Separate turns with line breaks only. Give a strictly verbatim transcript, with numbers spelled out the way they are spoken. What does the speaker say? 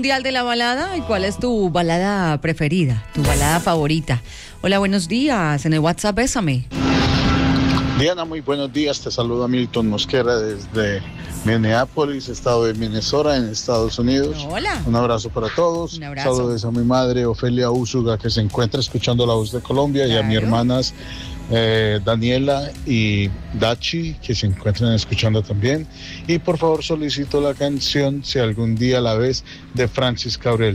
Mundial de la Balada. ¿Y cuál es tu balada preferida, tu balada favorita? Hola, buenos días. En el WhatsApp, bésame.
Diana, muy buenos días. Te saluda Milton Mosquera desde Minneapolis, estado de Minnesota, en Estados Unidos.
Hola.
Un abrazo para todos.
Un abrazo.
Saludos a mi madre, Ofelia Úsuga, que se encuentra escuchando La Voz de Colombia, claro. Y a mis hermanas eh, Daniela y Dachi, que se encuentran escuchando también. Y por favor solicito la canción Si algún día la ves, de Francis Cabrel.